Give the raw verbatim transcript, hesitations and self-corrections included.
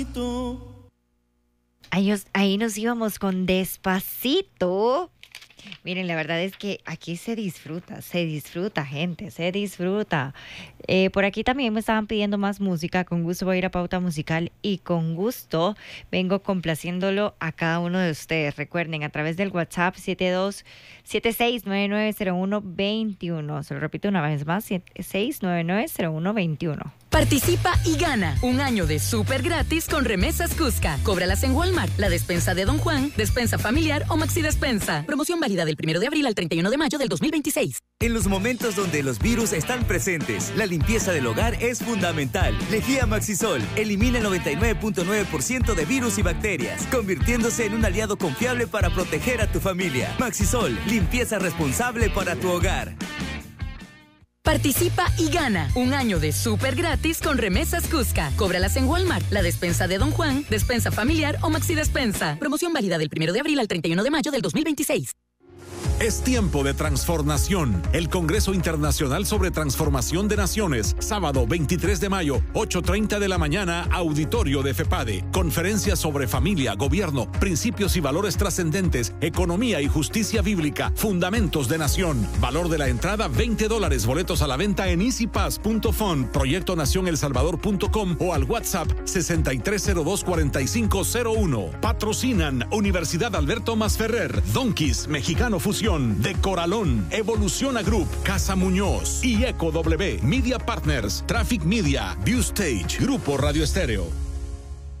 Ahí, os- ahí nos íbamos con Despacito. Miren, la verdad es que aquí se disfruta, se disfruta, gente, se disfruta. Eh, por aquí también me estaban pidiendo más música. Con gusto voy a ir a pauta musical y con gusto vengo complaciéndolo a cada uno de ustedes. Recuerden, a través del WhatsApp siete dos siete seis nueve nueve cero uno dos uno. Se lo repito una vez más, siete seis nueve nueve cero uno dos uno. Participa y gana un año de súper gratis con Remesas Cusca. Cóbralas en Walmart, la despensa de Don Juan, despensa familiar o Maxi Despensa. Promoción válida del primero de abril al treinta y uno de mayo del dos mil veintiséis. En los momentos donde los virus están presentes, la limpieza del hogar es fundamental. Lejía Maxisol elimina el noventa y nueve punto nueve por ciento de virus y bacterias, convirtiéndose en un aliado confiable para proteger a tu familia. Maxisol, limpieza responsable para tu hogar. Participa y gana un año de súper gratis con Remesas Cusca. Cóbralas en Walmart, la despensa de Don Juan, despensa familiar o Maxi Despensa. Promoción válida del primero de abril al treinta y uno de mayo del dos mil veintiséis. Es tiempo de transformación. El Congreso Internacional sobre Transformación de Naciones, sábado veintitrés de mayo, ocho treinta de la mañana, auditorio de FEPADE. Conferencia sobre familia, gobierno, principios y valores trascendentes, economía y justicia bíblica, fundamentos de nación. Valor de la entrada veinte dólares. Boletos a la venta en easypass punto fund, proyecto nación el salvador punto com o al WhatsApp sesenta y tres cero dos cuarenta y cinco cero uno. Patrocinan Universidad Alberto Masferrer, Donkeys, Mexicano Fusión, De Coralón, Evoluciona Group, Casa Muñoz y Eco W, Media Partners, Traffic Media, View Stage, Grupo Radio Estéreo.